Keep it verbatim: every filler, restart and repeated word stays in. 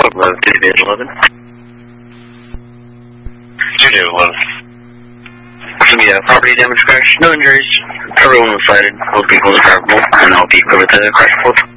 Code eleven, Tuesday eleven. Tuesday eleven. So yeah, property damage crash, no injuries. Everyone was cited. Both vehicles are drivable, and I'll be equipped with the crash report.